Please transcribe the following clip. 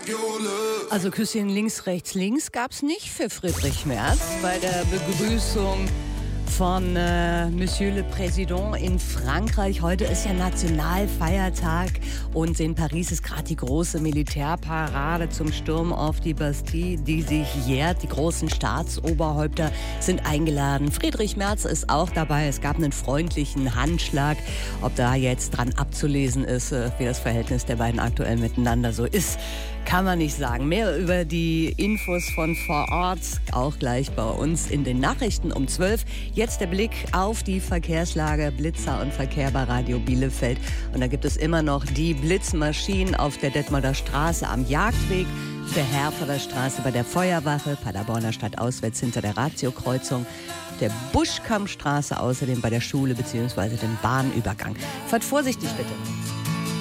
Also Küsschen links, rechts, links gab's nicht für Friedrich Merz bei der Begrüßung von Monsieur le Président in Frankreich. Heute ist ja Nationalfeiertag und in Paris ist gerade die große Militärparade zum Sturm auf die Bastille, die sich jährt. Die großen Staatsoberhäupter sind eingeladen. Friedrich Merz ist auch dabei. Es gab einen freundlichen Handschlag. Ob da jetzt dran abzulesen ist, wie das Verhältnis der beiden aktuell miteinander so ist, kann man nicht sagen. Mehr über die Infos von vor Ort auch gleich bei uns in den Nachrichten um 12. Jetzt der Blick auf die Verkehrslage, Blitzer und Verkehr bei Radio Bielefeld. Und da gibt es immer noch die Blitzmaschinen auf der Detmolder Straße am Jagdweg, der Herforder Straße bei der Feuerwache, Paderborner Stadt auswärts hinter der Ratiokreuzung, der Buschkammstraße außerdem bei der Schule bzw. dem Bahnübergang. Fahrt vorsichtig bitte.